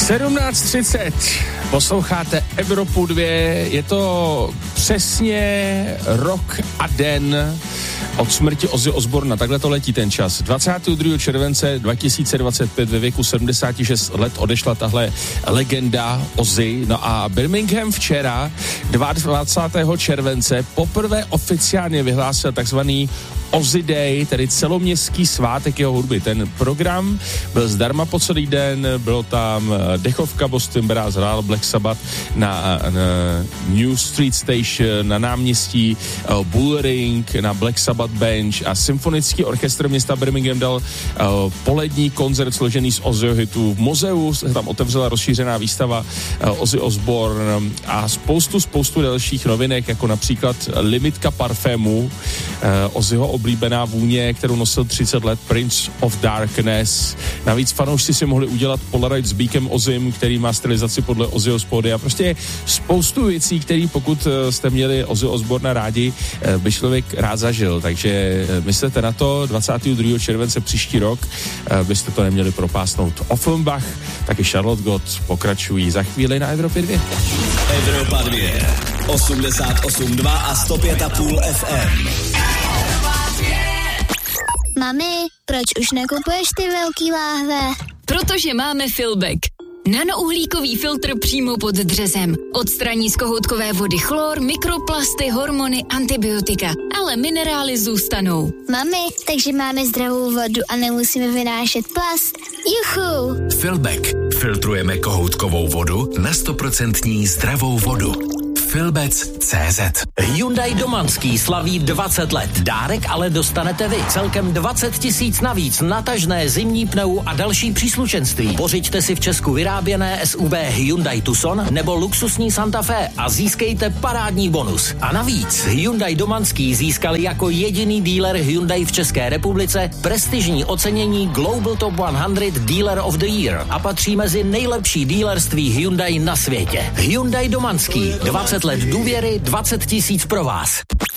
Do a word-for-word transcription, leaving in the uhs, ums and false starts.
sedmnáct třicet, posloucháte Evropu dvě, je to přesně rok a den od smrti Ozzy Osbourna, takhle to letí ten čas. dvacátého druhého července dva tisíce dvacet pět ve věku sedmdesát šest let odešla tahle legenda Ozzy. No a Birmingham včera dvacátého druhého července poprvé oficiálně vyhlásil takzvaný Ozzy Day, tedy celoměstský svátek jeho hudby. Ten program byl zdarma po celý den, bylo tam dechovka Boston Brass, hrál Black Sabbath na, na New Street Station, na náměstí uh, Bullring, na Black Sabbath Bench a symfonický orchestr města Birmingham dal uh, polední koncert složený z Ozzyho hitů. V muzeu se tam otevřela rozšířená výstava uh, Ozzy Osbourne a spoustu, spoustu dalších novinek, jako například limitka parfému uh, Ozzyho oblíbená vůně, kterou nosil třicet let, Prince of Darkness. Navíc fanoušci si mohli udělat Polaroid s Beakem Ozzym, který má stylizaci podle Ozzyho z pódia. Prostě spoustu věcí, které pokud jste měli Ozzy Osbourna rádi, by člověk rád zažil. Takže myslete na to, dvacátého druhého července příští rok byste to neměli propásnout. Offenbach, taky Charlotte Gott pokračují za chvíli na Evropě dvě. Evropa dvě, osmdesát osm dva a sto pět a půl F M. Mami, proč už nekupuješ ty velký láhve? Protože máme Filbek. Nanouhlíkový filtr přímo pod dřezem. Odstraní z kohoutkové vody chlor, mikroplasty, hormony, antibiotika. Ale minerály zůstanou. Mami, takže máme zdravou vodu a nemusíme vynášet plast. Juchu! Filbek. Filtrujeme kohoutkovou vodu na sto procent zdravou vodu. Filbec tečka cé zet. Hyundai Domanský slaví dvacet let. Dárek ale dostanete vy. Celkem dvacet tisíc navíc na tažné, zimní pneu a další příslušenství. Pořiďte si v Česku vyráběné S U V Hyundai Tucson nebo luxusní Santa Fe a získejte parádní bonus. A navíc Hyundai Domanský získal jako jediný dealer Hyundai v České republice prestižní ocenění Global Top sto Dealer of the Year a patří mezi nejlepší dealerství Hyundai na světě. Hyundai Domanský. dvacet let důvěry, dvacet tisíc pro vás.